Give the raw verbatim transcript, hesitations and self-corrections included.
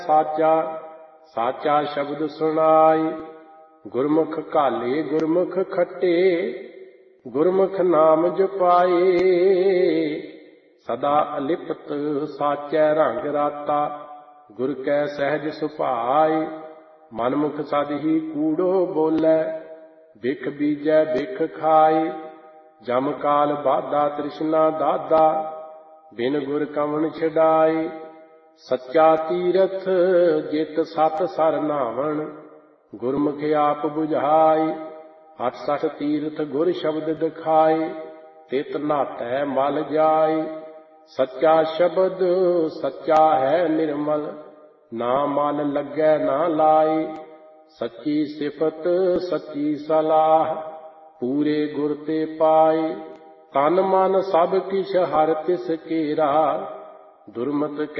ਸਾਚਾ ਸਾਚਾ ਸ਼ਬਦ ਸੁਣਾਈ। ਗੁਰਮੁਖ ਘਾਲੇ ਗੁਰਮੁਖ ਖੱਟੇ, ਗੁਰਮੁਖ ਨਾਮ ਜਪਾਏ। ਸਦਾ ਅਲਿਪਤ ਸਾਚੈ ਰੰਗ ਰਾਤਾ, ਗੁਰ ਕੈ ਸਹਿਜ ਸੁਭਾਏ। ਮਨਮੁਖ ਸਦ ਹੀ ਕੂੜੋ ਬੋਲੇ, ਬਿਖ ਬੀਜੈ ਬਿਖ ਖਾਏ। ਜਮ ਕਾਲ ਬਾਧਾ ਤ੍ਰਿਸ਼ਨਾ ਦਾਦਾ, ਬਿਨ ਗੁਰ ਕਵਣ ਛਡਾਏ। ਸੱਚਾ ਤੀਰਥ ਜਿਤ ਸਤ ਸਰ ਨਾਵਣ, ਗੁਰਮੁਖ ਆਪ ਬੁਝਾਏ। ਅਠ ਸਠ ਤੀਰਥ ਗੁਰ ਸ਼ਬਦ ਦਿਖਾਏ, ਤਿਤ ਨਾਤੈ ਮਲ ਜਾਏ। ਸੱਚਾ ਸ਼ਬਦ ਸੱਚਾ ਹੈ ਨਿਰਮਲ, ਨਾ ਮਲ ਲੱਗੈ ਨਾ ਲਾਏ। ਸੱਚੀ ਸਿਫਤ ਸੱਚੀ ਸਲਾਹ, ਪੂਰੇ ਗੁਰ ਤੇ ਪਾਏ। ਤਨ ਮਨ ਸਭ ਕਿਛ ਹਰਿ ਤਿਸ ਕੇਰਾ, ਦੁਰਮਤ